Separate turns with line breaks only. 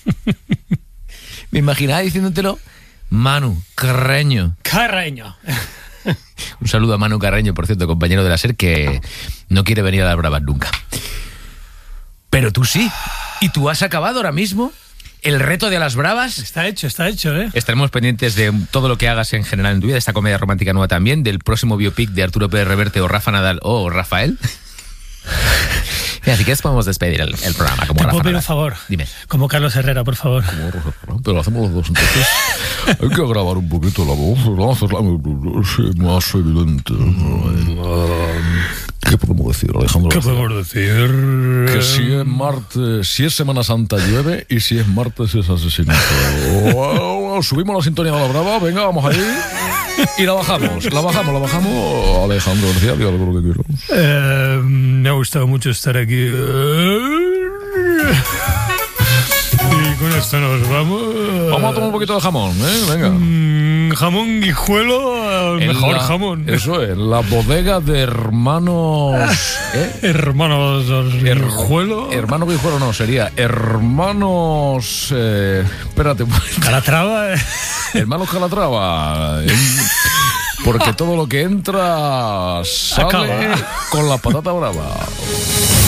Me imaginaba diciéndotelo Manu Carreño.
Carreño.
Un saludo a Manu Carreño, por cierto, compañero de la SER, que no quiere venir a las bravas nunca. Pero tú sí. Y tú has acabado ahora mismo el reto de las bravas.
Está hecho, ¿eh?
Estaremos pendientes de todo lo que hagas en general en tu vida, de esta comedia romántica nueva también, del próximo biopic de Arturo Pérez Reverte o Rafa Nadal o Rafael. Mira, si quieres podemos despedir el programa como
¿Te
Rafa
puedo pedir
Nadal.
un favor?
Dime.
Como Carlos Herrera, por favor.
Pero hacemos los dos, entonces hay que grabar un poquito la voz, vamos a hacerla más evidente. ¿Qué podemos decir, Alejandro?
¿Qué podemos decir?
Que si es martes, si es Semana Santa llueve y si es martes es asesinato. Subimos la sintonía de la brava, venga, vamos ahí y la bajamos. Alejandro García, diga algo lo que quieras.
Me ha gustado mucho estar aquí. Y con esto nos vamos.
Vamos a tomar un poquito de jamón, venga.
Jamón guijuelo, mejor jamón.
Eso es, la bodega de hermanos.
Hermanos Guijuelo.
Hermano Guijuelo no, sería hermanos. Espérate.
Calatrava.
Hermanos Calatrava. Porque todo lo que entra sale
Acaba
con la patata brava.